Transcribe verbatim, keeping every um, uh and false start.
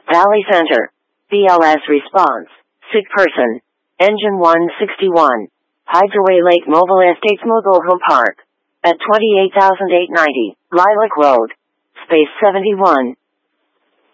Valley Center. B L S response. Sick person. Engine one sixty-one. Hydroway Lake Mobile Estates Mobile Home Park. At twenty-eight thousand eight hundred ninety. Lilac Road. Space seventy-one.